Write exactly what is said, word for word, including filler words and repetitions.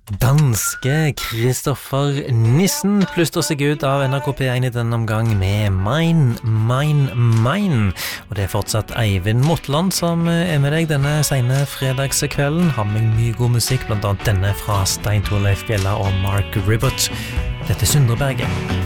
Danske Kristoffer Nissen plystrer seg ut av N R K P én i denne omgang med Mein, Mein, Mein. Og det er fortsatt Eivind Motland som er med deg denne sene fredagskvelden. Har med mye god musikk, blant annet denne fra Stein Torleif Bjella og Mark Ribot. Dette er Sundreberget.